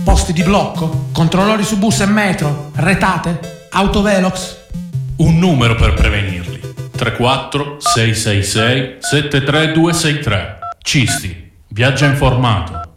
Posti di blocco? Controllori su bus e metro? Retate? Autovelox? Un numero per prevenirli. 34 666 73263. Cisti. Viaggia informato.